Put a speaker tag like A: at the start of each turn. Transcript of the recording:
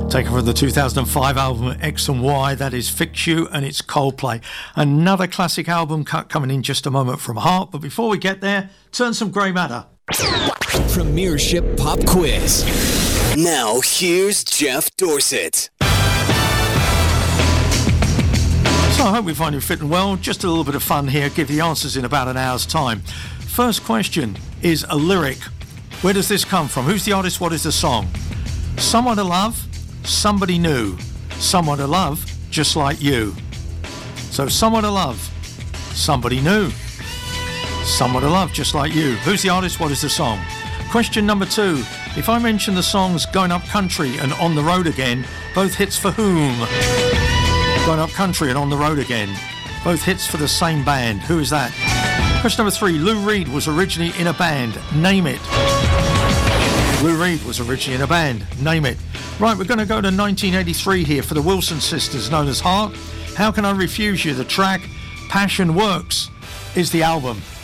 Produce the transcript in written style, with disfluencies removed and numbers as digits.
A: Taken from the 2005 album X and Y, that is Fix You, and it's Coldplay. Another classic album coming in just a moment from Heart, but before we get there, turn some grey matter.
B: Premiership Pop Quiz. Now here's Jeff Dorset.
A: So I hope we find you fit and well. Just a little bit of fun here. Give the answers in about an hour's time. First question is a lyric. Where does this come from? Who's the artist? What is the song? Someone to love, somebody new. Someone to love, just like you. So someone to love, somebody new. Someone to love, just like you. Who's the artist? What is the song? Question number 2. If I mention the songs Going Up Country and On the Road Again, both hits for whom? Going Up Country and On the Road Again, both hits for the same band. Who is that? Question number 3. Lou Reed was originally in a band. Name it. Lou Reed was originally in a band. Name it. Right, we're going to go to 1983 here for the Wilson Sisters, known as Heart. How Can I Refuse You? The track Passion Works is the album.